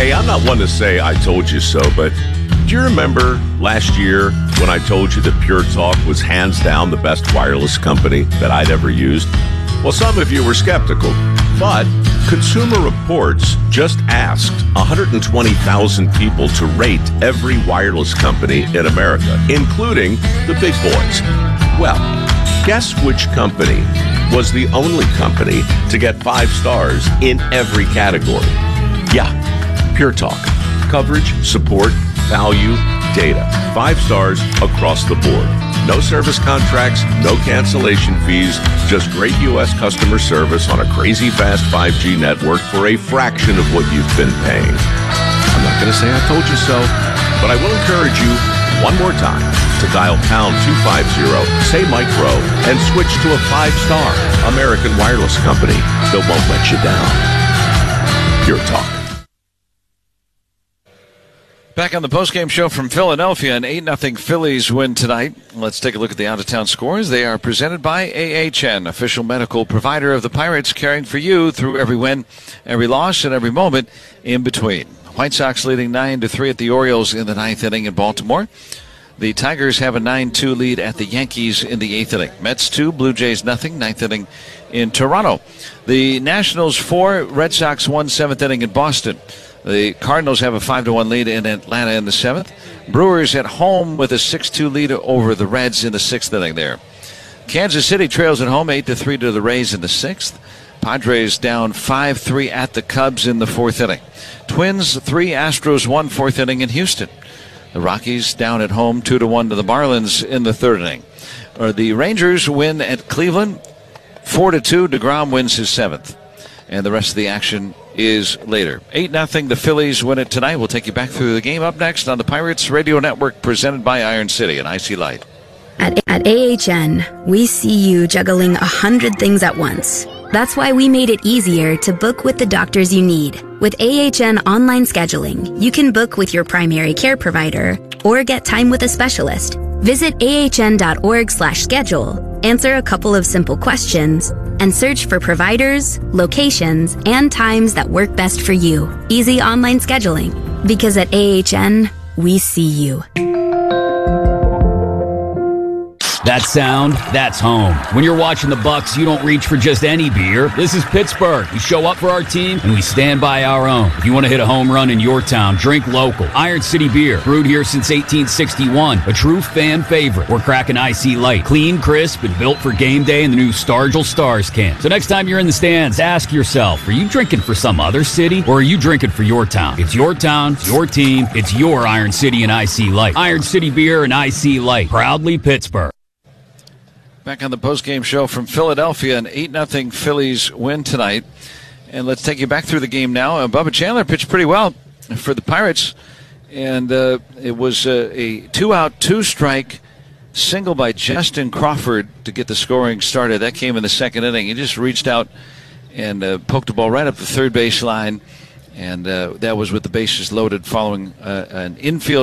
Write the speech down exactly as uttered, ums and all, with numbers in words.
Hey, I'm not one to say I told you so, but do you remember last year when I told you that Pure Talk was hands down the best wireless company that I'd ever used? Well, some of you were skeptical, but Consumer Reports just asked one hundred twenty thousand people to rate every wireless company in America, including the big boys. Well, guess which company was the only company to get five stars in every category? Yeah, Pure Talk. Coverage, support, value, data. Five stars across the board. No service contracts, no cancellation fees, just great U S customer service on a crazy fast five G network for a fraction of what you've been paying. I'm not going to say I told you so, but I will encourage you one more time to dial pound two fifty, say Mike Rowe, and switch to a five-star American wireless company that won't let you down. Pure Talk. Back on the postgame show from Philadelphia, an eight nothing Phillies win tonight. Let's take a look at the out-of-town scores. They are presented by A H N, official medical provider of the Pirates, caring for you through every win, every loss, and every moment in between. White Sox leading nine to three at the Orioles in the ninth inning in Baltimore. The Tigers have a nine two lead at the Yankees in the eighth inning. Mets two, Blue Jays nothing, ninth inning in Toronto. The Nationals four, Red Sox one, seventh inning in Boston. The Cardinals have a five to one lead in Atlanta in the seventh. Brewers at home with a six two lead over the Reds in the sixth inning there. Kansas City trails at home eight to three to the Rays in the sixth. Padres down five three at the Cubs in the fourth inning. Twins three, Astros one, fourth inning in Houston. The Rockies down at home two to one to the Marlins in the third inning. Or the Rangers win at Cleveland four to two. DeGrom wins his seventh. And the rest of the action is later. eight nothing, the Phillies win it tonight. We'll take you back through the game up next on the Pirates Radio Network, presented by Iron City and I C Light. At, at A H N, we see you juggling a hundred things at once. That's why we made it easier to book with the doctors you need. With A H N online scheduling, you can book with your primary care provider or get time with a specialist. Visit ahn.org slash schedule, answer a couple of simple questions, and search for providers, locations, and times that work best for you. Easy online scheduling. Because at A H N, we see you. That sound, that's home. When you're watching the Bucks, you don't reach for just any beer. This is Pittsburgh. We show up for our team, and we stand by our own. If you want to hit a home run in your town, drink local. Iron City Beer, brewed here since eighteen sixty-one. A true fan favorite. We're cracking I C Light. Clean, crisp, and built for game day in the new Stargell Stars can. So next time you're in the stands, ask yourself, are you drinking for some other city, or are you drinking for your town? It's your town, it's your team, it's your Iron City and I C Light. Iron City Beer and I C Light. Proudly Pittsburgh. Back on the postgame show from Philadelphia, an eight nothing Phillies win tonight. And let's take you back through the game now. Uh, Bubba Chandler pitched pretty well for the Pirates. And uh, it was uh, a two-out, two-strike single by Justin Crawford to get the scoring started. That came in the second inning. He just reached out and uh, poked the ball right up the third base line. And uh, that was with the bases loaded following uh, an infield